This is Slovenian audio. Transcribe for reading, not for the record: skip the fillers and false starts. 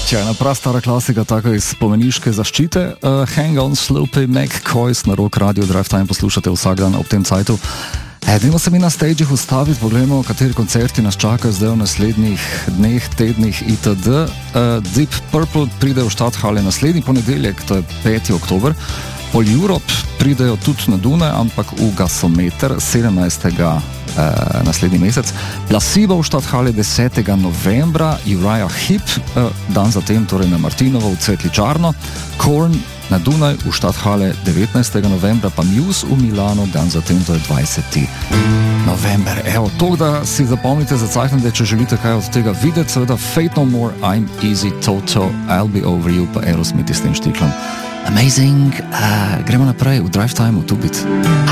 Tja, ena prastara klasika, tako iz spomeniške zaščite. Hang on, Sloopy, McCoys na Rock Radio Drive Time poslušate vsak dan ob tem cajtu. Dajmo se mi na stageih ustaviti, pogledamo, kateri koncerti nas čakajo zdaj v naslednjih dneh, tednih itd. Deep Purple pride v Stadthalle naslednji ponedeljek, to je 5. oktober. All Europe pridejo tudi na Dunaj, ampak v Gasometer 17. naslednji mesec. Placebo v Stadthalle 10. novembra, Uriah Heep dan zatem, torej na Martinovo v Cvetličarno, Korn na Dunaj v Stadthalle 19. novembra, pa Muse v Milano dan zatem, to je 20. november. Evo, to, da si zapomnite za cajtnem, da če želite kaj od tega videti, seveda Fate No More, I'm Easy, Toto, I'll Be Over You, pa Aerosmith s tem štiklom. Amazing, gremo naprej v Drive Time, v Tubit.